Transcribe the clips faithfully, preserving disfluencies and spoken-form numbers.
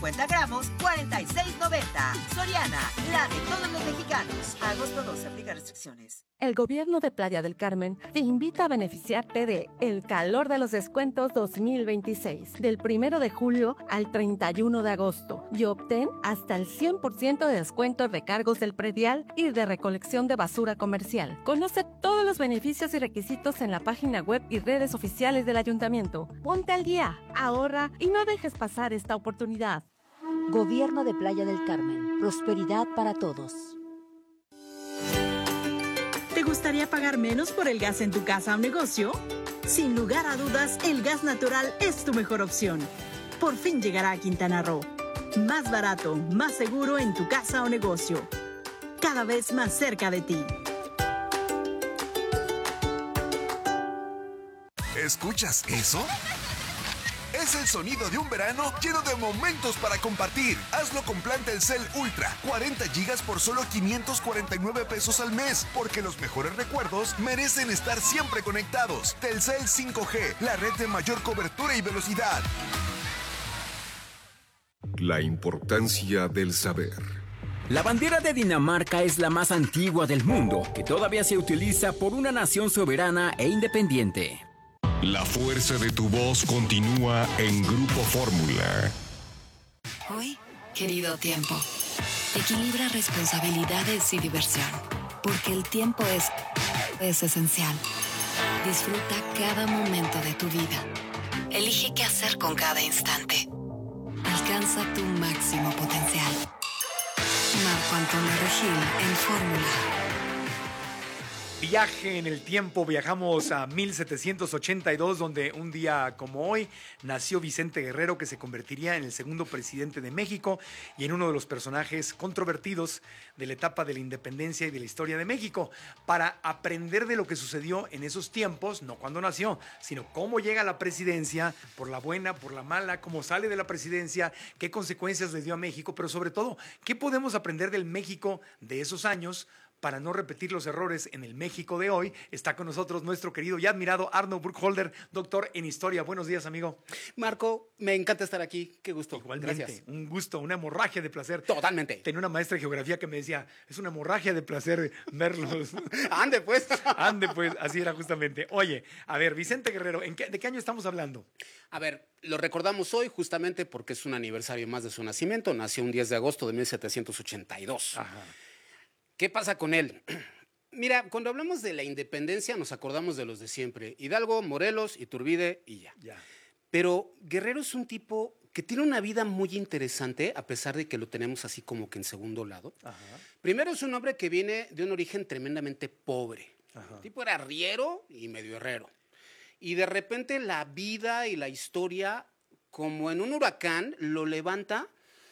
cincuenta gramos, cuarenta y seis noventa. Soriana, la de todos los mexicanos. Agosto doce, aplica restricciones. El gobierno de Playa del Carmen te invita a beneficiarte de El Calor de los Descuentos dos mil veintiséis, del primero de julio al treinta y uno de agosto, y obtén hasta el cien por ciento de descuento en recargos del predial y de recolección de basura comercial. Conoce todos los beneficios y requisitos en la página web y redes oficiales del ayuntamiento. Ponte al día, ahorra y no dejes pasar esta oportunidad. Gobierno de Playa del Carmen. Prosperidad para todos. ¿Te gustaría pagar menos por el gas en tu casa o negocio? Sin lugar a dudas, el gas natural es tu mejor opción. Por fin llegará a Quintana Roo. Más barato, más seguro en tu casa o negocio. Cada vez más cerca de ti. ¿Escuchas eso? Es el sonido de un verano lleno de momentos para compartir. Hazlo con plan Telcel Ultra, cuarenta gigas por solo quinientos cuarenta y nueve pesos al mes, porque los mejores recuerdos merecen estar siempre conectados. Telcel cinco G, la red de mayor cobertura y velocidad. La importancia del saber. La bandera de Dinamarca es la más antigua del mundo, que todavía se utiliza por una nación soberana e independiente. La fuerza de tu voz continúa en Grupo Fórmula. Hoy, querido tiempo, equilibra responsabilidades y diversión, porque el tiempo es, es esencial. Disfruta cada momento de tu vida. Elige qué hacer con cada instante. Alcanza tu máximo potencial. Marco Antonio Regil en Fórmula. Viaje en el tiempo, viajamos a mil setecientos ochenta y dos, donde un día como hoy nació Vicente Guerrero, que se convertiría en el segundo presidente de México y en uno de los personajes controvertidos de la etapa de la independencia y de la historia de México. Para aprender de lo que sucedió en esos tiempos, no cuando nació, sino cómo llega a la presidencia, por la buena, por la mala, cómo sale de la presidencia, qué consecuencias le dio a México, pero sobre todo, qué podemos aprender del México de esos años para no repetir los errores en el México de hoy. Está con nosotros nuestro querido y admirado Arno Burkholder, doctor en historia. Buenos días, amigo. Marco, me encanta estar aquí. Qué gusto. Igualmente. Gracias. Un gusto, una hemorragia de placer. Totalmente. Tenía una maestra de geografía que me decía, es una hemorragia de placer verlos. Ande, pues. Ande, pues. Así era justamente. Oye, a ver, Vicente Guerrero, ¿en qué, ¿de qué año estamos hablando? A ver, lo recordamos hoy justamente porque es un aniversario más de su nacimiento. Nació un diez de agosto de mil setecientos ochenta y dos. Ajá. ¿Qué pasa con él? Mira, cuando hablamos de la independencia nos acordamos de los de siempre. Hidalgo, Morelos, Iturbide y ya. Ya. Pero Guerrero es un tipo que tiene una vida muy interesante, a pesar de que lo tenemos así como que en segundo lado. Ajá. Primero es un hombre que viene de un origen tremendamente pobre. Ajá. El tipo era arriero y medio herrero. Y de repente la vida y la historia, como en un huracán, lo levanta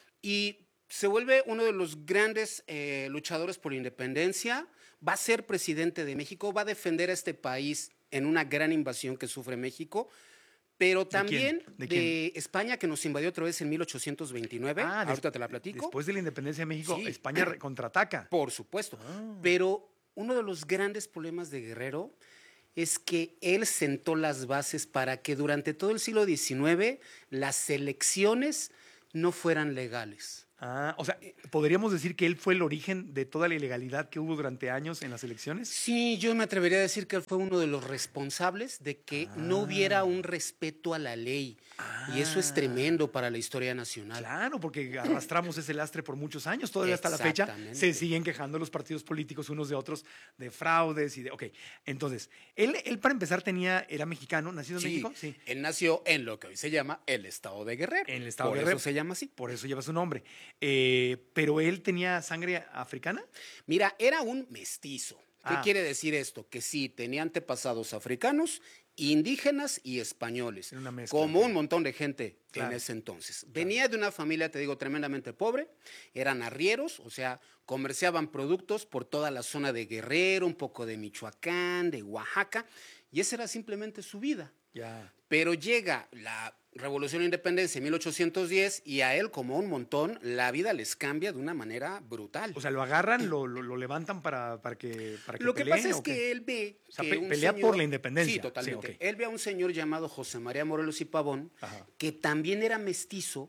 y se vuelve uno de los grandes eh, luchadores por la independencia, va a ser presidente de México, va a defender a este país en una gran invasión que sufre México, pero también ¿De, de, de España, que nos invadió otra vez en mil ochocientos veintinueve. Ah, ahorita des- te la platico. Después de la independencia de México, Sí. España re- contraataca. Por supuesto. Ah. Pero uno de los grandes problemas de Guerrero es que él sentó las bases para que durante todo el siglo diecinueve las elecciones no fueran legales. Ah, o sea, ¿podríamos decir que él fue el origen de toda la ilegalidad que hubo durante años en las elecciones? Sí, yo me atrevería a decir que él fue uno de los responsables de que Ah. no hubiera un respeto a la ley. Ah. Y eso es tremendo para la historia nacional. Claro, porque arrastramos ese lastre por muchos años. Todavía hasta la fecha Exactamente. se siguen quejando los partidos políticos unos de otros de fraudes y de... Ok, entonces, él, él para empezar tenía, era mexicano, nacido en Sí, México. Sí, él nació en lo que hoy se llama el Estado de Guerrero. en el estado Por de eso Guerrero. se llama así. Por eso lleva su nombre. Eh, pero él tenía sangre africana. Mira, era un mestizo. ¿Qué Ah. quiere decir esto? Que sí, tenía antepasados africanos, indígenas y españoles. Era una mezcla. Como un montón de gente Claro. en ese entonces. Venía de una familia, te digo, tremendamente pobre. Eran arrieros, o sea, comerciaban productos por toda la zona de Guerrero, un poco de Michoacán, de Oaxaca. Y esa era simplemente su vida. Ya. Pero llega la Revolución de Independencia en mil ochocientos diez y a él, como un montón, la vida les cambia de una manera brutal. O sea, lo agarran, lo, lo, lo levantan para, para que, para que Lo que pelee, pasa es ¿o qué? que él ve O sea, que pe- un pelea señor- por la independencia. Sí, totalmente. Sí, ok. Él ve a un señor llamado José María Morelos y Pavón, Ajá. que también era mestizo,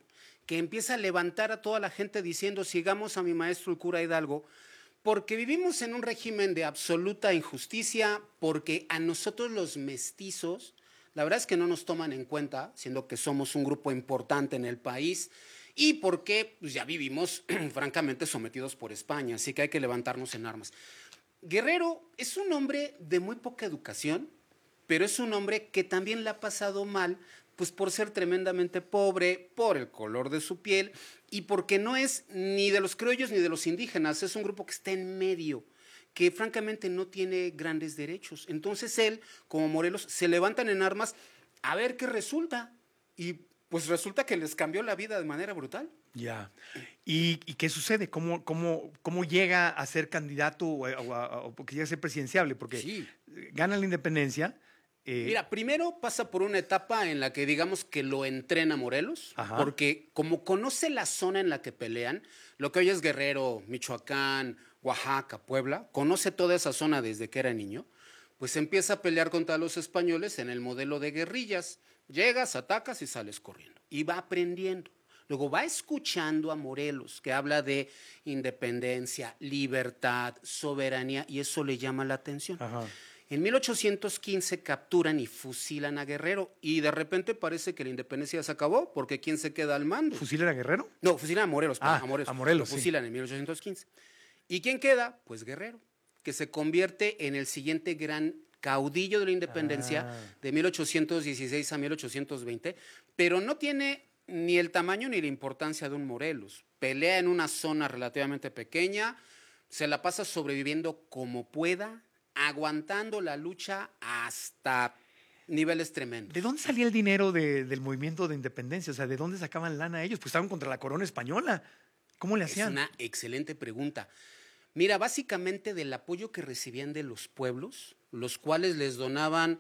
que empieza a levantar a toda la gente diciendo, sigamos a mi maestro el cura Hidalgo, porque vivimos en un régimen de absoluta injusticia, porque a nosotros los mestizos, la verdad es que no nos toman en cuenta, siendo que somos un grupo importante en el país, y porque pues, ya vivimos francamente sometidos por España, así que hay que levantarnos en armas. Guerrero es un hombre de muy poca educación, pero es un hombre que también le ha pasado mal, pues por ser tremendamente pobre, por el color de su piel y porque no es ni de los criollos ni de los indígenas, es un grupo que está en medio, que francamente no tiene grandes derechos. Entonces él, como Morelos, se levantan en armas a ver qué resulta y pues resulta que les cambió la vida de manera brutal. Ya. ¿Y, y qué sucede? ¿Cómo, cómo, cómo llega a ser candidato o, o, o, o que llega a ser presidenciable? Porque sí. Gana la independencia. Eh, Mira, primero pasa por una etapa en la que digamos que lo entrena Morelos, ajá, porque como conoce la zona en la que pelean, lo que hoy es Guerrero, Michoacán, Oaxaca, Puebla, conoce toda esa zona desde que era niño, pues empieza a pelear contra los españoles en el modelo de guerrillas. Llegas, atacas y sales corriendo. Y va aprendiendo. Luego va escuchando a Morelos, que habla de independencia, libertad, soberanía, y eso le llama la atención. Ajá. En mil ochocientos quince capturan y fusilan a Guerrero y de repente parece que la independencia se acabó porque ¿quién se queda al mando? ¿Fusilan a Guerrero? No, fusilan a Morelos. Ah, a Morelos. a Morelos, Lo fusilan sí. en mil ochocientos quince. ¿Y quién queda? Pues Guerrero, que se convierte en el siguiente gran caudillo de la independencia ah. de mil ochocientos dieciséis a mil ochocientos veinte, pero no tiene ni el tamaño ni la importancia de un Morelos. Pelea en una zona relativamente pequeña, se la pasa sobreviviendo como pueda, aguantando la lucha hasta niveles tremendos. ¿De dónde salía el dinero de, del movimiento de independencia? O sea, ¿de dónde sacaban lana ellos? Pues estaban contra la corona española. ¿Cómo le hacían? Es una excelente pregunta. Mira, básicamente del apoyo que recibían de los pueblos, los cuales les donaban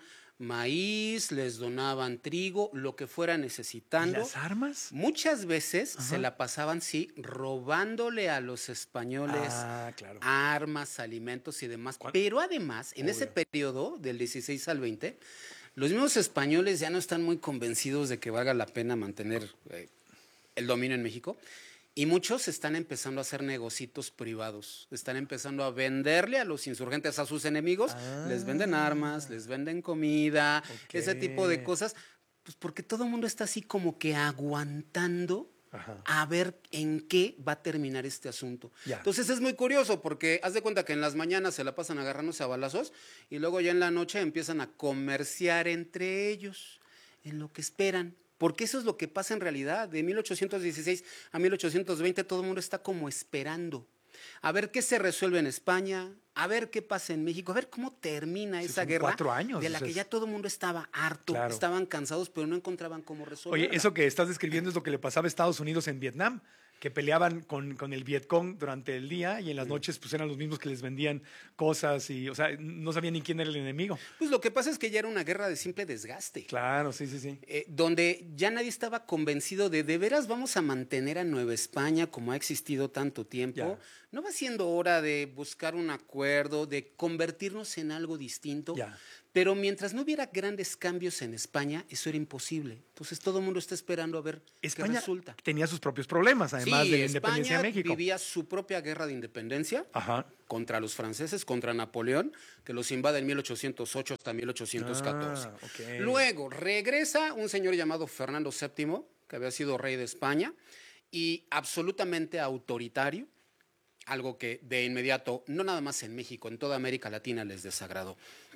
maíz, les donaban trigo, lo que fuera necesitando. ¿Y las armas? Muchas veces Ajá. se la pasaban, sí, robándole a los españoles ah, claro. armas, alimentos y demás. Pero además, en Obvio. ese periodo, del dieciséis al veinte, los mismos españoles ya no están muy convencidos de que valga la pena mantener eh, el dominio en México. Y muchos están empezando a hacer negocios privados, están empezando a venderle a los insurgentes, a sus enemigos, ah. les venden armas, les venden comida, okay. ese tipo de cosas, pues porque todo el mundo está así como que aguantando Ajá. a ver en qué va a terminar este asunto. Ya. Entonces es muy curioso porque haz de cuenta que en las mañanas se la pasan agarrándose a balazos y luego ya en la noche empiezan a comerciar entre ellos en lo que esperan. Porque eso es lo que pasa en realidad. De mil ochocientos dieciséis a mil ochocientos veinte todo el mundo está como esperando. A ver qué se resuelve en España, a ver qué pasa en México, a ver cómo termina sí, esa guerra cuatro años, de la que ya todo el mundo estaba harto, claro. estaban cansados, pero no encontraban cómo resolverla. Oye, eso que estás describiendo es lo que le pasaba a Estados Unidos en Vietnam, que peleaban con, con el Vietcong durante el día y en las noches pues eran los mismos que les vendían cosas y, o sea, no sabían ni quién era el enemigo. Pues lo que pasa es que ya era una guerra de simple desgaste. Claro, sí, sí, sí. Eh, donde ya nadie estaba convencido de de veras vamos a mantener a Nueva España como ha existido tanto tiempo. Ya. ¿No va siendo hora de buscar un acuerdo, de convertirnos en algo distinto? Ya. Pero mientras no hubiera grandes cambios en España, eso era imposible. Entonces todo el mundo está esperando a ver España qué resulta. Tenía sus propios problemas, además sí, de la independencia de México. España vivía su propia guerra de independencia Ajá. contra los franceses, contra Napoleón, que los invade en mil ochocientos ocho hasta mil ochocientos catorce. Ah, okay. Luego regresa un señor llamado Fernando séptimo, que había sido rey de España, y absolutamente autoritario, algo que de inmediato, no nada más en México, en toda América Latina les desagradó.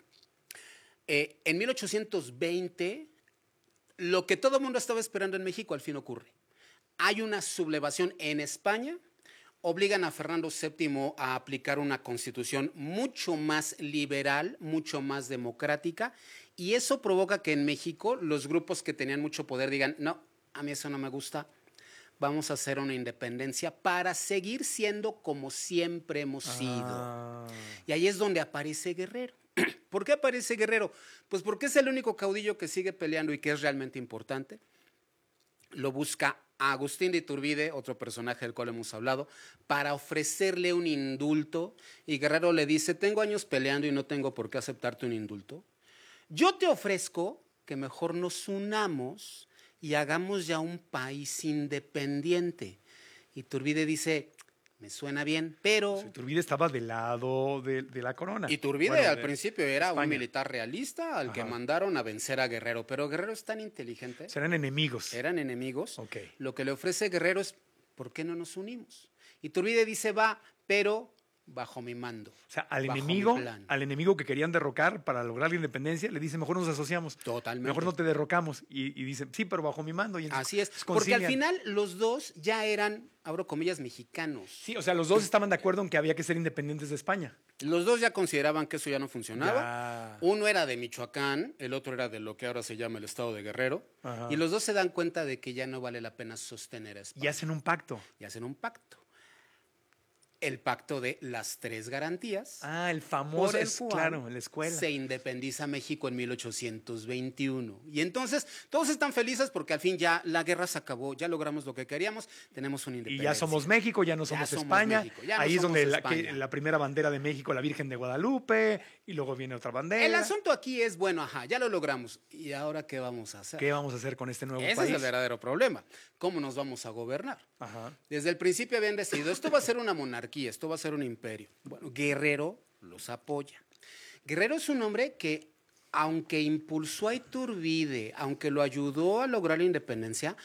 Eh, en mil ochocientos veinte, lo que todo el mundo estaba esperando en México al fin ocurre. Hay una sublevación en España, obligan a Fernando séptimo a aplicar una constitución mucho más liberal, mucho más democrática, y eso provoca que en México los grupos que tenían mucho poder digan, no, a mí eso no me gusta, vamos a hacer una independencia para seguir siendo como siempre hemos sido. Ah. Y ahí es donde aparece Guerrero. ¿Por qué aparece Guerrero? Pues porque es el único caudillo que sigue peleando y que es realmente importante. Lo busca Agustín de Iturbide, otro personaje del cual hemos hablado, para ofrecerle un indulto. Y Guerrero le dice, tengo años peleando y no tengo por qué aceptarte un indulto. Yo te ofrezco que mejor nos unamos y hagamos ya un país independiente. Iturbide dice, me suena bien, pero... Sí, Iturbide estaba del lado de, de la corona. Iturbide bueno, al principio era España. un militar realista al Ajá. que mandaron a vencer a Guerrero, pero Guerrero es tan inteligente. Serán enemigos. Eran enemigos. Okay. Lo que le ofrece Guerrero es, ¿por qué no nos unimos? Iturbide dice, va, pero bajo mi mando. O sea, al enemigo, al enemigo que querían derrocar para lograr la independencia, le dice, mejor nos asociamos. Totalmente. Mejor no te derrocamos. Y, y dice, sí, pero bajo mi mando. Y Así es, porque al final los dos ya eran, abro comillas, mexicanos. Sí, o sea, los dos estaban de acuerdo en que había que ser independientes de España. Los dos ya consideraban que eso ya no funcionaba. Ya. Uno era de Michoacán, el otro era de lo que ahora se llama el estado de Guerrero. Ajá. Y los dos se dan cuenta de que ya no vale la pena sostener a España. Y hacen un pacto. Y hacen un pacto. El pacto de las tres garantías. Ah, el famoso, por el es, cual claro, en la escuela. Se independiza México en mil ochocientos veintiuno. Y entonces todos están felices porque al fin ya la guerra se acabó, ya logramos lo que queríamos, tenemos una independencia. Y ya somos México, ya no somos ya España. Somos México, Ahí no es donde la, España. que, la primera bandera de México, la Virgen de Guadalupe, y luego viene otra bandera. El asunto aquí es, bueno, ajá, ya lo logramos. ¿Y ahora qué vamos a hacer? ¿Qué vamos a hacer con este nuevo Ese país? es el verdadero problema. ¿Cómo nos vamos a gobernar? Ajá. Desde el principio habían decidido, esto va a ser una monarquía, esto va a ser un imperio. Bueno, Guerrero los apoya. Guerrero es un hombre que, aunque impulsó a Iturbide, aunque lo ayudó a lograr la independencia,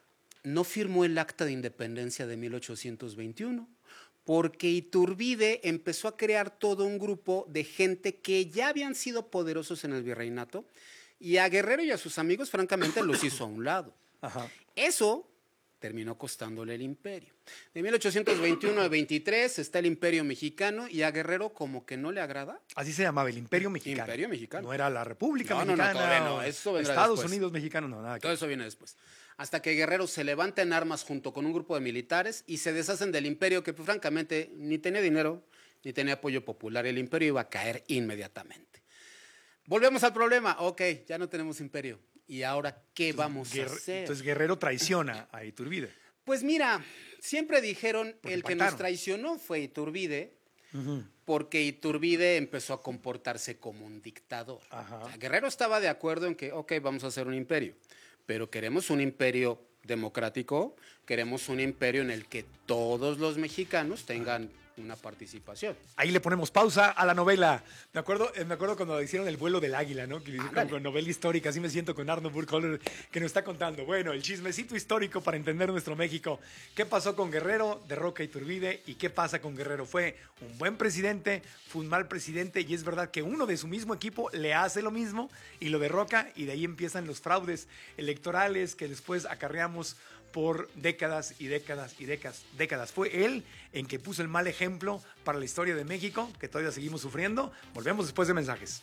no firmó el acta de independencia de mil ochocientos veintiuno, porque Iturbide empezó a crear todo un grupo de gente que ya habían sido poderosos en el virreinato, y a Guerrero y a sus amigos, francamente, los hizo a un lado. Ajá. Eso terminó costándole el imperio. De mil ochocientos veintiuno al veintitrés está el imperio mexicano y a Guerrero como que no le agrada. Así se llamaba, el imperio mexicano. Imperio mexicano. No era la República no, Mexicana. No, no, todavía no. Eso vendrá Estados después. Unidos Mexicano, no, nada. Que... Todo eso viene después. Hasta que Guerrero se levanta en armas junto con un grupo de militares y se deshacen del imperio que, pues, francamente, ni tenía dinero ni tenía apoyo popular. El imperio iba a caer inmediatamente. Volvemos al problema. Ok, ya no tenemos imperio. ¿Y ahora qué vamos Guerre... a hacer? Entonces Guerrero traiciona a Iturbide. Pues mira, siempre dijeron porque el que pactaron. nos traicionó fue Iturbide, uh-huh. porque Iturbide empezó a comportarse como un dictador. Ajá. O sea, Guerrero estaba de acuerdo en que, ok, vamos a hacer un imperio, pero queremos un imperio democrático, queremos un imperio en el que todos los mexicanos tengan una participación. Ahí le ponemos pausa a la novela. Me acuerdo, me acuerdo cuando hicieron El vuelo del águila, ¿no? Que con, con novela histórica, así me siento con Arno Burkholder, que nos está contando, bueno, el chismecito histórico para entender nuestro México. ¿Qué pasó con Guerrero? Derroca a Iturbide. ¿Y qué pasa con Guerrero? Fue un buen presidente, fue un mal presidente, y es verdad que uno de su mismo equipo le hace lo mismo y lo derroca, y de ahí empiezan los fraudes electorales que después acarreamos por décadas y décadas y décadas, décadas. Fue él en que puso el mal ejemplo para la historia de México, que todavía seguimos sufriendo. Volvemos después de mensajes.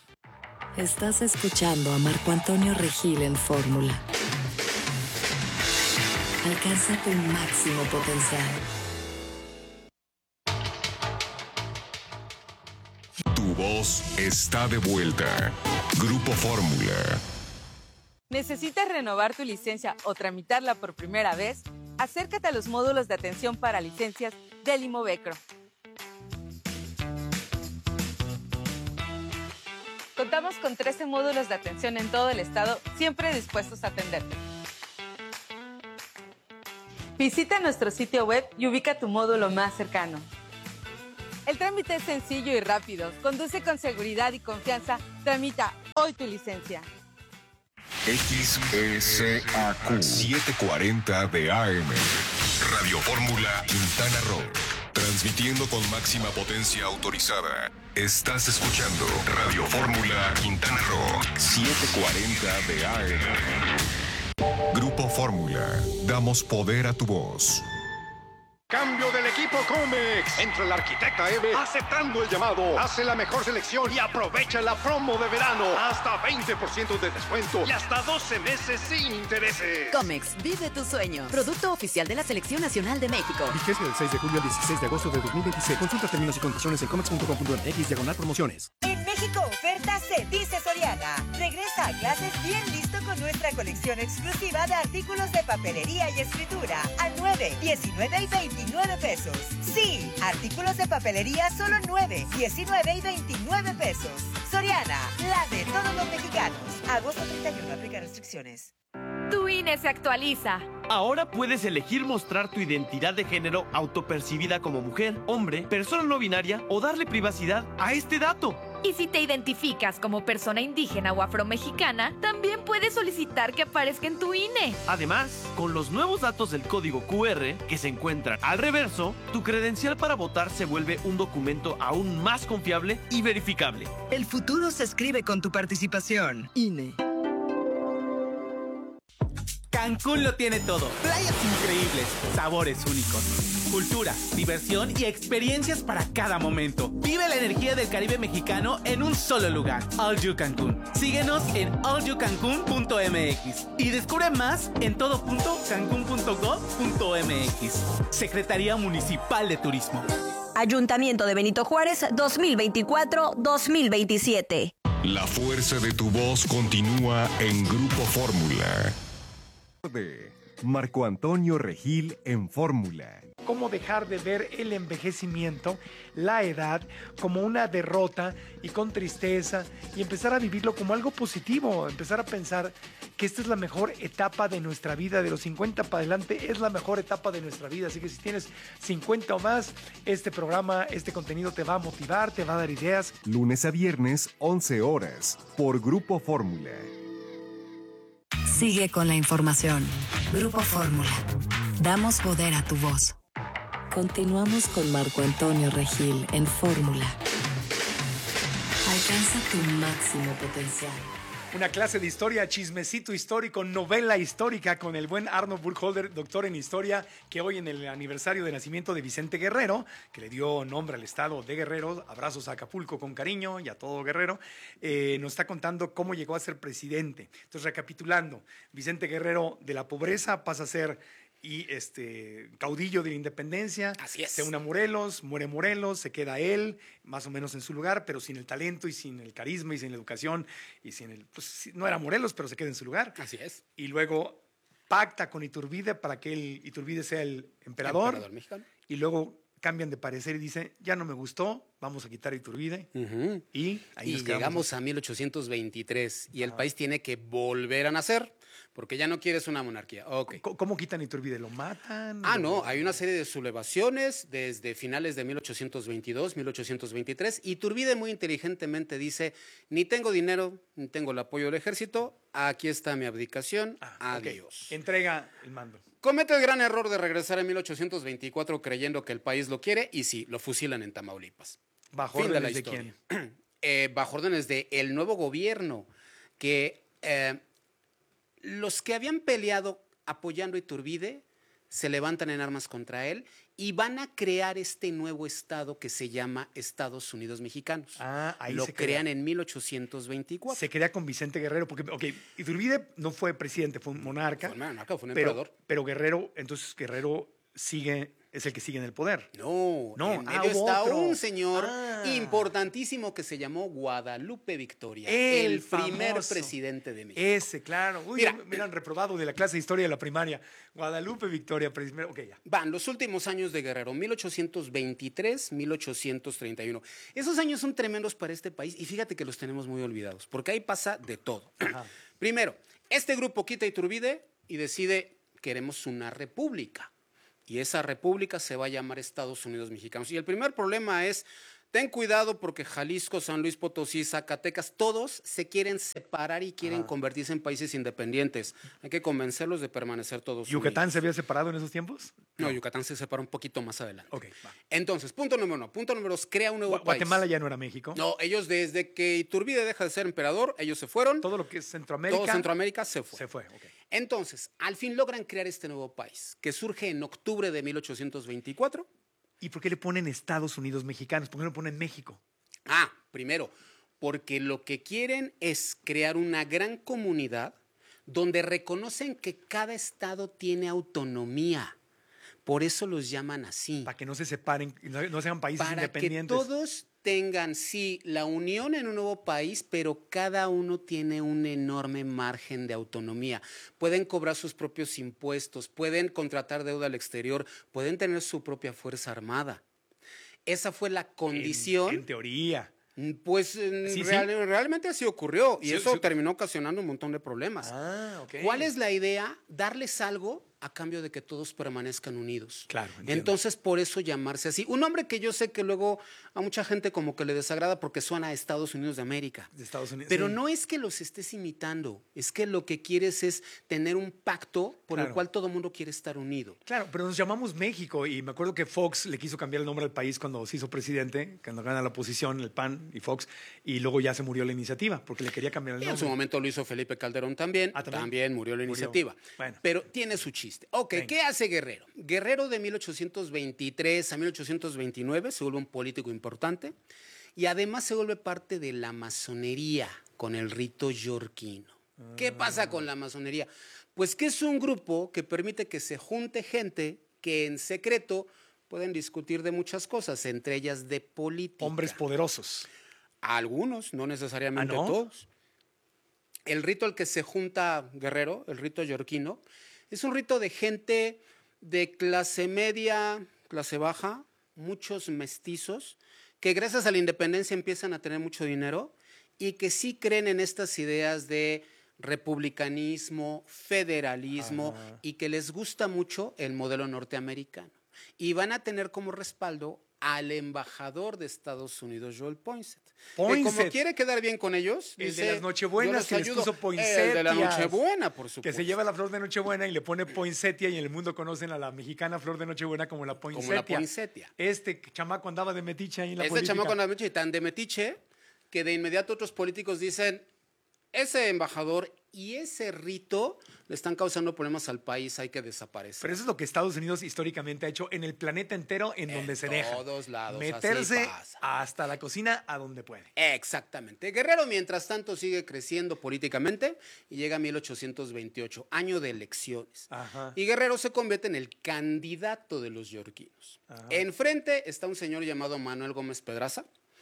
Estás escuchando a Marco Antonio Regil en Fórmula. Alcanza tu máximo potencial. Tu voz está de vuelta. Grupo Fórmula. ¿Necesitas renovar tu licencia o tramitarla por primera vez? Acércate a los módulos de atención para licencias del Imovecro. Contamos con trece módulos de atención en todo el estado, siempre dispuestos a atenderte. Visita nuestro sitio web y ubica tu módulo más cercano. El trámite es sencillo y rápido. Conduce con seguridad y confianza. Tramita hoy tu licencia. X S A Q setecientos cuarenta de A M Radio Fórmula Quintana Roo. Transmitiendo con máxima potencia autorizada. Estás escuchando Radio Fórmula Quintana Roo setecientos cuarenta de A M. Grupo Fórmula. Damos poder a tu voz. Cambio del equipo Comex. Entra el arquitecta Eve aceptando el llamado. Hace la mejor selección y aprovecha la promo de verano. Hasta veinte por ciento de descuento y hasta doce meses sin intereses. Comex, vive tus sueños. Producto oficial de la Selección Nacional de México. Vigencia del seis de julio al dieciséis de agosto de dos mil veintiséis. Consulta términos y condiciones en comex punto com punto m x diagonal promociones. En México oferta se dice Soriana. Regresa a clases bien listo con nuestra colección exclusiva de artículos de papelería y escritura a nueve, diecinueve y veintinueve pesos. Sí, artículos de papelería solo nueve, diecinueve y veintinueve pesos. Soriana, la de todos los mexicanos. Agosto treinta y uno, aplica restricciones. Tu I N E INE se actualiza. Ahora puedes elegir mostrar tu identidad de género autopercibida como mujer, hombre, persona no binaria o darle privacidad a este dato. Y si te identificas como persona indígena o afromexicana, también puedes solicitar que aparezca en tu INE. Además, con los nuevos datos del código cu erre que se encuentran al reverso, tu credencial para votar se vuelve un documento aún más confiable y verificable. El futuro se escribe con tu participación. INE. Cancún lo tiene todo. Playas increíbles, sabores únicos, cultura, diversión y experiencias para cada momento. Vive la energía del Caribe mexicano en un solo lugar. All You Cancún. Síguenos en all you cancún punto m x y descubre más en todo punto cancún punto gov punto m x. Secretaría Municipal de Turismo. Ayuntamiento de Benito Juárez dos mil veinticuatro dos mil veintisiete. La fuerza de tu voz continúa en Grupo Fórmula. De Marco Antonio Regil en Fórmula. Cómo dejar de ver el envejecimiento, la edad, como una derrota y con tristeza, y empezar a vivirlo como algo positivo, empezar a pensar que esta es la mejor etapa de nuestra vida, de los cincuenta para adelante es la mejor etapa de nuestra vida, así que si tienes cincuenta o más, este programa, este contenido te va a motivar, te va a dar ideas. Lunes a viernes, once horas, por Grupo Fórmula. Sigue con la información. Grupo Fórmula. Damos poder a tu voz. Continuamos con Marco Antonio Regil en Fórmula. Alcanza tu máximo potencial. Una clase de historia, chismecito histórico, novela histórica con el buen Arno Burkholder, doctor en historia, que hoy en el aniversario de nacimiento de Vicente Guerrero, que le dio nombre al estado de Guerrero, abrazos a Acapulco con cariño y a todo Guerrero, eh, nos está contando cómo llegó a ser presidente. Entonces, recapitulando, Vicente Guerrero de la pobreza pasa a ser y este caudillo de la independencia. Así es. Se une a Morelos, muere Morelos, se queda él, más o menos en su lugar, pero sin el talento y sin el carisma y sin la educación y sin el... Pues no era Morelos, pero se queda en su lugar. Así es. Y luego pacta con Iturbide para que él, Iturbide sea el emperador. Emperador mexicano. Y luego cambian de parecer y dice, ya no me gustó, vamos a quitar a Iturbide. Uh-huh. Y ahí y nos quedamos. llegamos a mil ochocientos veintitrés y el Ajá. país tiene que volver a nacer. Porque ya no quieres una monarquía. Okay. ¿Cómo, ¿Cómo quitan Iturbide? ¿Lo matan? Ah, no. Hay una serie de sublevaciones desde finales de mil ochocientos veintidós, mil ochocientos veintitrés. Iturbide muy inteligentemente dice, ni tengo dinero, ni tengo el apoyo del ejército. Aquí está mi abdicación. Ah, Adiós. Okay. Entrega el mando. Comete el gran error de regresar en mil ochocientos veinticuatro creyendo que el país lo quiere. Y sí, lo fusilan en Tamaulipas. ¿Bajo Fin órdenes de, de, la de quién? eh, bajo órdenes del nuevo gobierno que... Eh, Los que habían peleado apoyando a Iturbide se levantan en armas contra él y van a crear este nuevo estado que se llama Estados Unidos Mexicanos. Ah, ahí Lo se crean crea. en mil ochocientos veinticuatro. Se crea con Vicente Guerrero, porque, ok, Iturbide no fue presidente, fue un monarca. Fue un monarca, fue un pero, emperador. Pero Guerrero, entonces Guerrero sigue, es el que sigue en el poder. No, no en ah, medio está otro. un señor ah. importantísimo que se llamó Guadalupe Victoria, el, el primer famoso. presidente de México. Ese, claro. Uy, Mira, me han reprobado de la clase de historia de la primaria. Guadalupe Victoria, primero, ok, ya. Van los últimos años de Guerrero, mil ochocientos veintitrés, mil ochocientos treinta y uno. Esos años son tremendos para este país y fíjate que los tenemos muy olvidados, porque ahí pasa de todo. Ajá. Primero, este grupo quita a Iturbide y decide, queremos una república. Y esa república se va a llamar Estados Unidos Mexicanos. Y el primer problema es, ten cuidado porque Jalisco, San Luis Potosí, Zacatecas, todos se quieren separar y quieren Ajá. convertirse en países independientes. Hay que convencerlos de permanecer todos ¿Yucatán unidos. se había separado en esos tiempos? No, Yucatán se separó un poquito más adelante. Ok, va. Entonces, punto número uno. Punto número dos, crea un nuevo Gua- país. Guatemala ya no era México. No, ellos desde que Iturbide deja de ser emperador, ellos se fueron. Todo lo que es Centroamérica. Todo Centroamérica se fue. Se fue, ok. Entonces, al fin logran crear este nuevo país, que surge en octubre de mil ochocientos veinticuatro. ¿Y por qué le ponen Estados Unidos Mexicanos? ¿Por qué no le ponen México? Ah, primero, porque lo que quieren es crear una gran comunidad donde reconocen que cada estado tiene autonomía. Por eso los llaman así. Para que no se separen, no, no sean países Para independientes. que todos tengan, sí, la unión en un nuevo país, pero cada uno tiene un enorme margen de autonomía. Pueden cobrar sus propios impuestos, pueden contratar deuda al exterior, pueden tener su propia fuerza armada. Esa fue la condición. En, en teoría. Pues ¿Sí, real, sí? realmente así ocurrió y sí, eso sí. terminó ocasionando un montón de problemas. Ah, okay. ¿Cuál es la idea? Darles algo a cambio de que todos permanezcan unidos. Claro. Entiendo. Entonces, por eso llamarse así. Un nombre que yo sé que luego a mucha gente como que le desagrada porque suena a Estados Unidos de América. De Estados Unidos. Pero sí. no es que los estés imitando, es que lo que quieres es tener un pacto por claro. el cual todo el mundo quiere estar unido. Claro, pero nos llamamos México y me acuerdo que Fox le quiso cambiar el nombre al país cuando se hizo presidente, cuando gana la oposición, el P A N y Fox, y luego ya se murió la iniciativa porque le quería cambiar el nombre. Y en su momento lo hizo Felipe Calderón también, ah, también. también murió la murió. iniciativa. Bueno. Pero tiene su chiste. Ok, Venga. ¿Qué hace Guerrero? Guerrero de mil ochocientos veintitrés a mil ochocientos veintinueve se vuelve un político importante y además se vuelve parte de la masonería con el rito yorquino. Ah. ¿Qué pasa con la masonería? Pues que es un grupo que permite que se junte gente que en secreto pueden discutir de muchas cosas, entre ellas de política. Hombres poderosos. Algunos, no necesariamente ¿Ah, no? todos. El rito al que se junta Guerrero, el rito yorquino, es un rito de gente de clase media, clase baja, muchos mestizos, que gracias a la independencia empiezan a tener mucho dinero y que sí creen en estas ideas de republicanismo, federalismo ah. y que les gusta mucho el modelo norteamericano. Y van a tener como respaldo al embajador de Estados Unidos, Joel Poinsett. Poinsett. Que como quiere quedar bien con ellos, el dice, de las Nochebuenas que les puso Poinsettia. El de la Nochebuena, por supuesto. Que se lleva la flor de Nochebuena y le pone Poinsettia y en el mundo conocen a la mexicana flor de Nochebuena como la Poinsettia. Como la Poinsettia. Este chamaco andaba de metiche ahí en la este política. Este chamaco andaba de metiche, tan de metiche que de inmediato otros políticos dicen, ese embajador y ese rito le están causando problemas al país, hay que desaparecer. Pero eso es lo que Estados Unidos históricamente ha hecho en el planeta entero, en, en donde se deja. En todos lados. Meterse hasta la cocina a donde puede. Exactamente. Guerrero, mientras tanto, sigue creciendo políticamente y llega a mil ochocientos veintiocho, año de elecciones. Ajá. Y Guerrero se convierte en el candidato de los yorquinos. Ajá. Enfrente está un señor llamado Manuel Gómez Pedraza,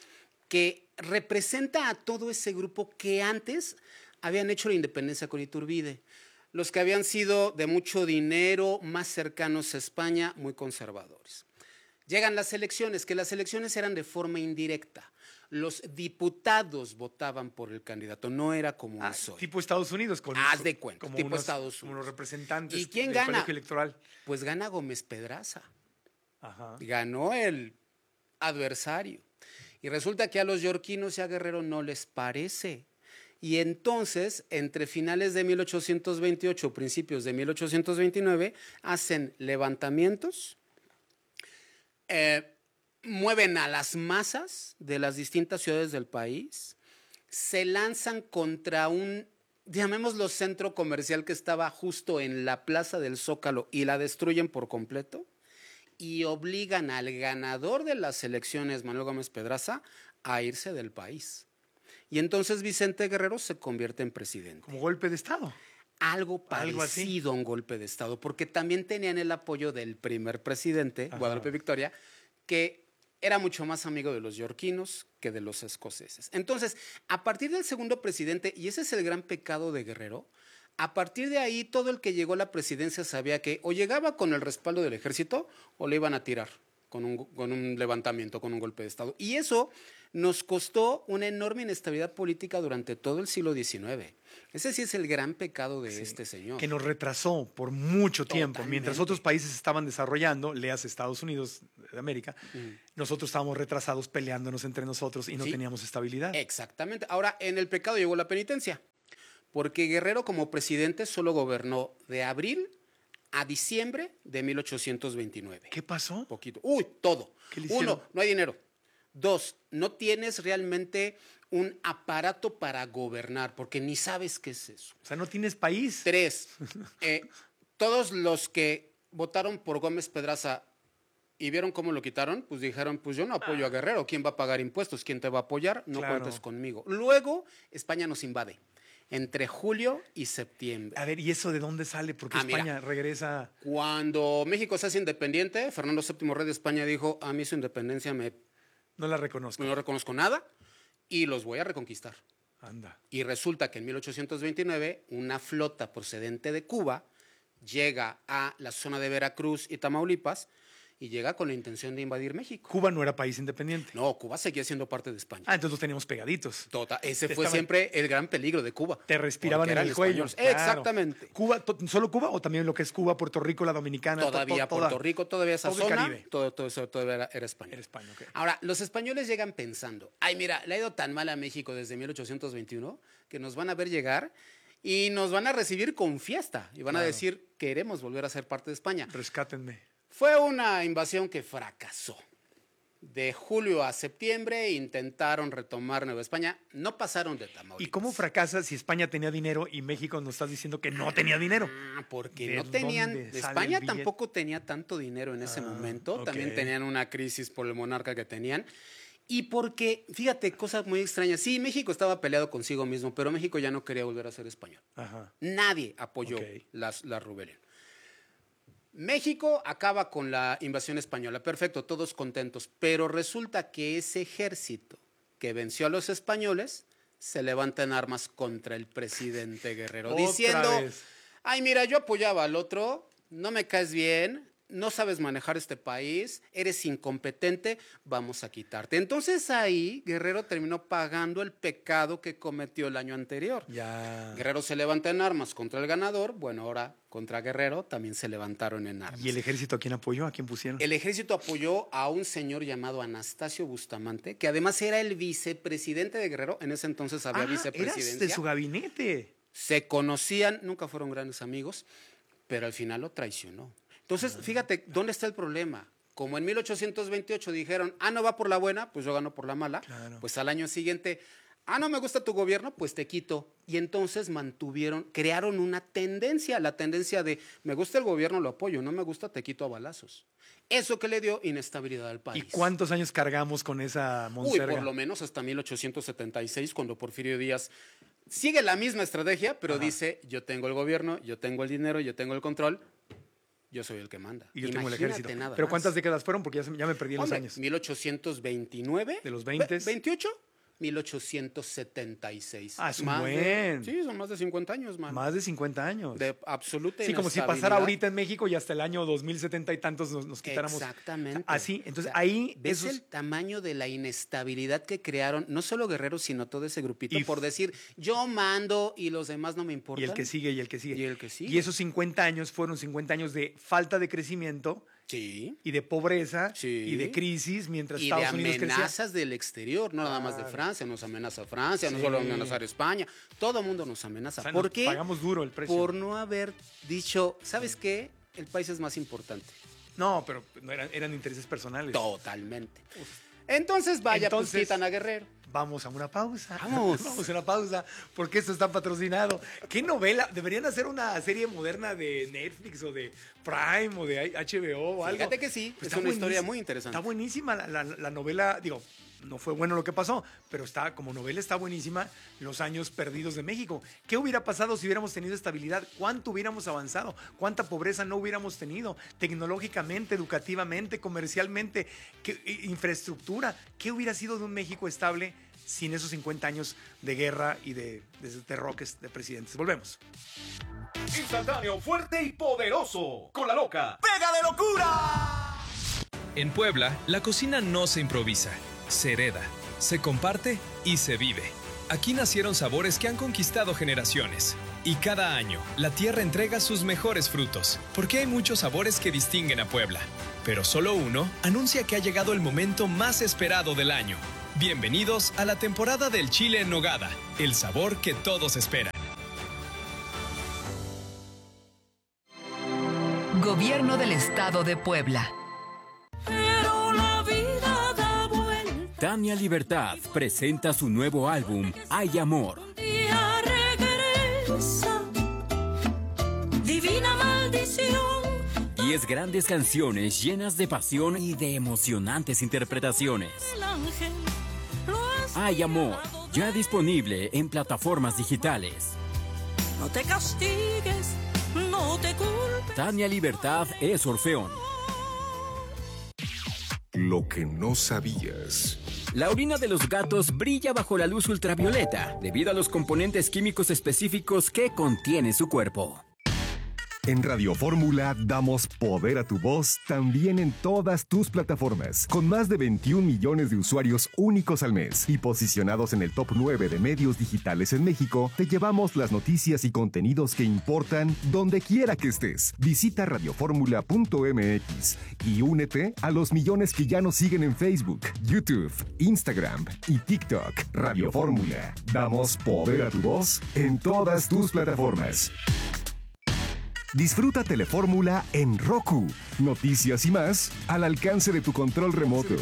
que representa a todo ese grupo que antes habían hecho la independencia con Iturbide. Los que habían sido de mucho dinero, más cercanos a España, muy conservadores. Llegan las elecciones, que las elecciones eran de forma indirecta. Los diputados votaban por el candidato, no era como ah, es hoy. Tipo Estados Unidos. Con, Haz de cuenta, como tipo unos, Estados Unidos. Como los representantes ¿Y quién del gana? colegio electoral. Pues gana Gómez Pedraza. Ajá. Ganó el adversario. Y resulta que a los yorquinos y a Guerrero no les parece. Y entonces, entre finales de mil ochocientos veintiocho, principios de mil ochocientos veintinueve, hacen levantamientos, eh, mueven a las masas de las distintas ciudades del país, se lanzan contra un, llamémoslo, centro comercial que estaba justo en la plaza del Zócalo y la destruyen por completo y obligan al ganador de las elecciones, Manuel Gómez Pedraza, a irse del país. Y entonces Vicente Guerrero se convierte en presidente. Como golpe de Estado. Algo parecido a un golpe de Estado, porque también tenían el apoyo del primer presidente, Ajá. Guadalupe Victoria, que era mucho más amigo de los yorquinos que de los escoceses. Entonces, a partir del segundo presidente, y ese es el gran pecado de Guerrero, a partir de ahí todo el que llegó a la presidencia sabía que o llegaba con el respaldo del ejército o le iban a tirar con un, con un levantamiento, con un golpe de Estado. Y eso nos costó una enorme inestabilidad política durante todo el siglo diecinueve. Ese sí es el gran pecado de sí, este señor. Que nos retrasó por mucho tiempo. Totalmente. Mientras otros países estaban desarrollando, leas Estados Unidos de América, mm. nosotros estábamos retrasados peleándonos entre nosotros y no sí, teníamos estabilidad. Exactamente. Ahora, en el pecado llegó la penitencia. Porque Guerrero como presidente solo gobernó de abril a diciembre de mil ochocientos veintinueve. ¿Qué pasó? Poquito. Uy, todo. Uno, no hay dinero. Dos, no tienes realmente un aparato para gobernar, porque ni sabes qué es eso. O sea, no tienes país. Tres, eh, todos los que votaron por Gómez Pedraza y vieron cómo lo quitaron, pues dijeron, pues yo no apoyo ah. a Guerrero. ¿Quién va a pagar impuestos? ¿Quién te va a apoyar? No claro. cuentes conmigo. Luego, España nos invade. Entre julio y septiembre. A ver, ¿y eso de dónde sale? Porque ah, España mira, regresa... Cuando México se hace independiente, Fernando séptimo, rey de España, dijo, a mí su independencia me... No la reconozco. No reconozco nada y los voy a reconquistar. Anda. Y resulta que en mil ochocientos veintinueve, una flota procedente de Cuba llega a la zona de Veracruz y Tamaulipas y llega con la intención de invadir México. Cuba no era país independiente. No, Cuba seguía siendo parte de España. Ah, entonces los teníamos pegaditos. Total, ese Te fue estaban- siempre el gran peligro de Cuba. Te respiraban en Porque el eran cuello. españoles. Claro. Exactamente. Cuba, to- ¿Solo Cuba o también lo que es Cuba, Puerto Rico, la Dominicana? to- Todavía to- toda- Puerto Rico, todavía esa todo el zona, Caribe. todo, todo eso todavía era, era España. Era España, ok. Ahora, los españoles llegan pensando, ay, mira, le ha ido tan mal a México desde mil ochocientos veintiuno que nos van a ver llegar y nos van a recibir con fiesta y van a Claro. decir, queremos volver a ser parte de España. Rescátenme. Fue una invasión que fracasó. De julio a septiembre intentaron retomar Nueva España, no pasaron de Tamaulipas. ¿Y cómo fracasa si España tenía dinero y México nos estás diciendo que no tenía dinero? Ah, porque ¿De no tenían, dónde sale España el billete? tampoco tenía tanto dinero en ese Ah, momento, ok. también tenían una crisis por el monarca que tenían. Y porque, fíjate, cosas muy extrañas. Sí, México estaba peleado consigo mismo, pero México ya no quería volver a ser español. Ajá. Nadie apoyó las, la rebelión. México acaba con la invasión española. Perfecto, todos contentos. Pero resulta que ese ejército que venció a los españoles se levanta en armas contra el presidente Guerrero. Otra diciendo, vez. ay, mira, yo apoyaba al otro, no me caes bien, no sabes manejar este país, eres incompetente, vamos a quitarte. Entonces ahí Guerrero terminó pagando el pecado que cometió el año anterior. Ya. Guerrero se levanta en armas contra el ganador, bueno, ahora contra Guerrero también se levantaron en armas. ¿Y el ejército a quién apoyó? ¿A quién pusieron? El ejército apoyó a un señor llamado Anastasio Bustamante, que además era el vicepresidente de Guerrero, en ese entonces había Ah, vicepresidencia. eras de su gabinete. Se conocían, nunca fueron grandes amigos, pero al final lo traicionó. Entonces, fíjate, ¿dónde está el problema? Como en mil ochocientos veintiocho dijeron, ah, no va por la buena, pues yo gano por la mala. Claro. Pues al año siguiente, ah, no me gusta tu gobierno, pues te quito. Y entonces mantuvieron, crearon una tendencia, la tendencia de, me gusta el gobierno, lo apoyo, no me gusta, te quito a balazos. Eso que le dio inestabilidad al país. ¿Y cuántos años cargamos con esa Uy, monserga? por lo menos hasta mil ochocientos setenta y seis, cuando Porfirio Díaz sigue la misma estrategia, pero Ajá. dice, yo tengo el gobierno, yo tengo el dinero, yo tengo el control, yo soy el que manda. Y yo tengo el Imagínate ejército. nada ¿Pero más. cuántas décadas fueron? Porque ya, se- ya me perdí en los Hombre, años. mil ochocientos veintinueve. ¿De los veinte? ¿veintiocho? mil ochocientos setenta y seis. Ah, es un Más buen. de- sí, son más de cincuenta años, man. Más de cincuenta años. De absoluta Sí, como si inestabilidad. pasara ahorita en México y hasta el año dos mil setenta y tantos nos, nos quitáramos. Exactamente. Así, entonces O sea, ahí ¿ves esos- el tamaño de la inestabilidad que crearon, no solo Guerrero, sino todo ese grupito, Y- por decir, yo mando y los demás no me importan? Y el que sigue y el que sigue. Y el que sigue. Y esos cincuenta años fueron cincuenta años de falta de crecimiento Sí. y de pobreza Sí. y de crisis mientras Y de Estados Unidos crecía. amenazas del exterior, no nada más de Francia, nos amenaza Francia, no Sí. solo amenazar España, todo el mundo nos amenaza. O sea, ¿Por nos qué? pagamos duro el precio. Por no haber dicho, ¿sabes qué? El país es más importante. No, pero no eran, eran intereses personales. Totalmente. Entonces, vaya, Entonces- pues quitan a Guerrero. Vamos a una pausa. Vamos. Vamos a una pausa, porque esto está patrocinado. ¿Qué novela? Deberían hacer una serie moderna de Netflix o de Prime o de H B O o algo. Fíjate que sí, Pues es está una historia buenísima. muy interesante. Está buenísima la, la- la novela, digo, no fue bueno lo que pasó, pero está como novela está buenísima, Los años perdidos de México. ¿Qué hubiera pasado si hubiéramos tenido estabilidad? ¿Cuánto hubiéramos avanzado? ¿Cuánta pobreza no hubiéramos tenido? Tecnológicamente, educativamente, comercialmente, ¿qué, i- infraestructura. ¿Qué hubiera sido de un México estable sin esos cincuenta años de guerra y de, de derroques de presidentes? Volvemos. Instantáneo, fuerte y poderoso. Con la loca. ¡Pega de locura! En Puebla, la cocina no se improvisa, se hereda, se comparte y se vive. Aquí nacieron sabores que han conquistado generaciones. Y cada año, la tierra entrega sus mejores frutos, porque hay muchos sabores que distinguen a Puebla. Pero solo uno anuncia que ha llegado el momento más esperado del año. Bienvenidos a la temporada del chile en nogada, el sabor que todos esperan. Gobierno del Estado de Puebla. Pero la vida da vuelta. Tania Libertad presenta su nuevo álbum, Hay Amor. Día regresa. Divina maldición. Diez grandes canciones llenas de pasión y de emocionantes interpretaciones. El ángel lo has Hay Amor, ya disponible en plataformas digitales. No te castigues, no te culpes. Tania Libertad es Orfeón. Lo que no sabías. La orina de los gatos brilla bajo la luz ultravioleta debido a los componentes químicos específicos que contiene su cuerpo. En Radio Fórmula damos poder a tu voz también en todas tus plataformas, con más de veintiún millones de usuarios únicos al mes y posicionados en el top nueve de medios digitales en México. Te llevamos las noticias y contenidos que importan donde quiera que estés. Visita radioformula punto m x y únete a los millones que ya nos siguen en Facebook, YouTube, Instagram y TikTok. Radio Fórmula, damos poder a tu voz en todas tus plataformas. Disfruta Telefórmula en Roku. Noticias y más al alcance de tu control remoto.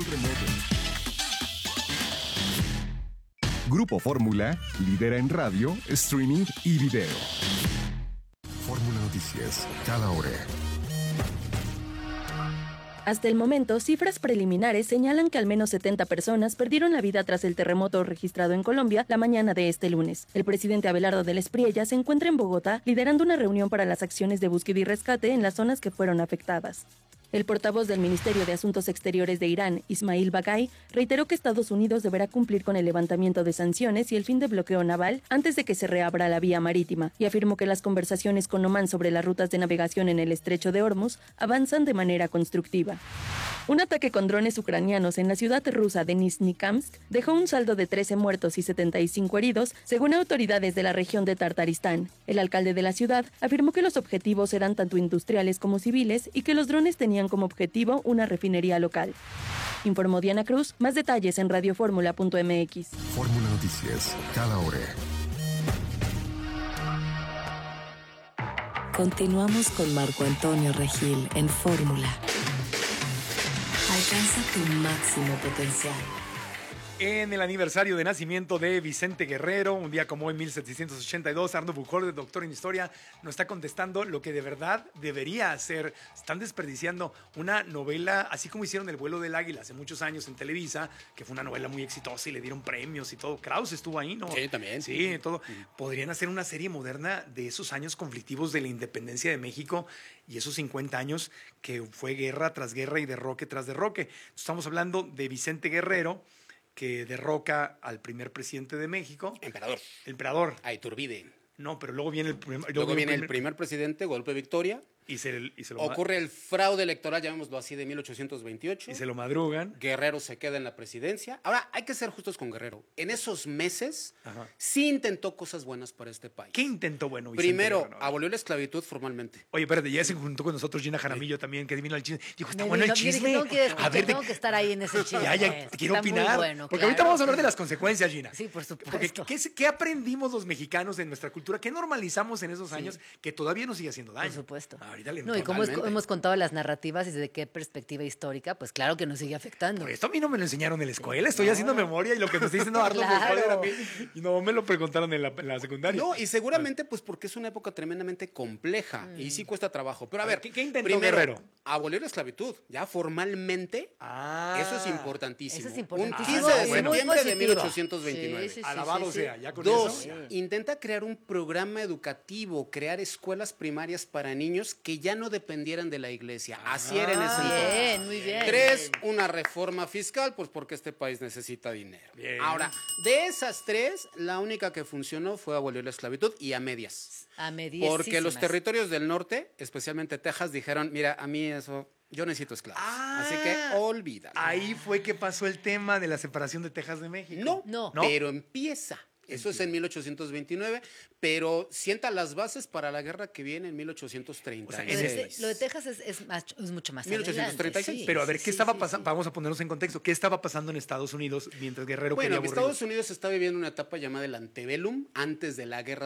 Grupo Fórmula, lidera en radio, streaming y video. Fórmula Noticias, cada hora. Hasta el momento, cifras preliminares señalan que al menos setenta personas perdieron la vida tras el terremoto registrado en Colombia la mañana de este lunes. El presidente Abelardo del Espriella se encuentra en Bogotá liderando una reunión para las acciones de búsqueda y rescate en las zonas que fueron afectadas. El portavoz del Ministerio de Asuntos Exteriores de Irán, Ismail Bagay, reiteró que Estados Unidos deberá cumplir con el levantamiento de sanciones y el fin de bloqueo naval antes de que se reabra la vía marítima, y afirmó que las conversaciones con Omán sobre las rutas de navegación en el estrecho de Hormuz avanzan de manera constructiva. Un ataque con drones ucranianos en la ciudad rusa de Nizhny-Kamsk dejó un saldo de trece muertos y setenta y cinco heridos, según autoridades de la región de Tartaristán. El alcalde de la ciudad afirmó que los objetivos eran tanto industriales como civiles y que los drones tenían como objetivo una refinería local. Informó Diana Cruz. Más detalles en radioformula punto m x. Fórmula Noticias, cada hora. Continuamos con Marco Antonio Regil en Fórmula. Alcanza tu máximo potencial. En el aniversario de nacimiento de Vicente Guerrero, un día como hoy, mil setecientos ochenta y dos, Arno Bujol, doctor en historia, nos está contestando lo que de verdad debería hacer. Están desperdiciando una novela, así como hicieron El vuelo del águila hace muchos años en Televisa, que fue una novela muy exitosa y le dieron premios y todo. Krause estuvo ahí, ¿no? Sí, también. Sí, todo. Podrían hacer una serie moderna de esos años conflictivos de la independencia de México y esos cincuenta años que fue guerra tras guerra y derroque tras derroque. Estamos hablando de Vicente Guerrero, que derroca al primer presidente de México. Emperador. Emperador. A Iturbide. No, pero luego viene el, prim luego luego viene el primer, el primer presidente, golpe de victoria. Y se, y se lo Ocurre el fraude electoral, llamémoslo así, de mil ochocientos veintiocho. Y se lo madrugan. Guerrero se queda en la presidencia. Ahora, hay que ser justos con Guerrero. En esos meses, Ajá. sí intentó cosas buenas para este país. ¿Qué intentó bueno, Vicente Primero, Guerrero? abolió la esclavitud formalmente. Oye, espérate, ya se juntó con nosotros Gina Jaramillo sí. también, que adivino el chisme. Dijo, está me bueno dijo, el chisme. Tengo que, escuchar, a ver, tengo de... que estar ahí en ese chisme. Ya, ya, quiero está opinar. Bueno, porque claro, ahorita vamos a hablar sí. de las consecuencias, Gina. Sí, por supuesto. Porque, ¿qué, ¿qué aprendimos los mexicanos en nuestra cultura? ¿Qué normalizamos en esos sí. años que todavía nos sigue haciendo daño? Por supuesto. Ahorita le no, y como es, hemos contado las narrativas y desde qué perspectiva histórica, pues claro que nos sigue afectando. Por esto a mí no me lo enseñaron en la escuela, estoy no. haciendo memoria y lo que me está diciendo Arno claro. y no me lo preguntaron en la, en la secundaria. No, y seguramente pues porque es una época tremendamente compleja mm. y sí cuesta trabajo. Pero a ver, ¿qué, qué intentó primero, Guerrero? Abolir la esclavitud, ya formalmente, ah, eso es importantísimo. Eso es importantísimo. Un quince de ah, septiembre de mil ochocientos veintinueve. Sí, sí, sí, Alabado sí, sí, sea, ya con Dos, eso. intenta crear un programa educativo, crear escuelas primarias para niños que ya no dependieran de la iglesia. Así ah, era en ese entonces. Bien, muy bien. Tres, una reforma fiscal, pues porque este país necesita dinero. Bien. Ahora, de esas tres, la única que funcionó fue abolir la esclavitud y a medias. A medias. Porque los territorios del norte, especialmente Texas, dijeron, mira, a mí eso... Yo necesito esclavos. Ah, así que olvídalo. Ahí fue que pasó el tema de la separación de Texas de México. No, no. ¿No? Pero empieza. Eso es en mil ochocientos veintinueve, pero sienta las bases para la guerra que viene en mil ochocientos treinta. O sea, lo, de, lo de Texas es, es, más, es mucho más mil ochocientos treinta y seis. Sí, pero a ver, sí, ¿qué sí, estaba sí, pasando? Sí. Vamos a ponernos en contexto. ¿Qué estaba pasando en Estados Unidos mientras Guerrero bueno, quería Bueno, Estados Unidos está viviendo una etapa llamada el antebellum, antes de la guerra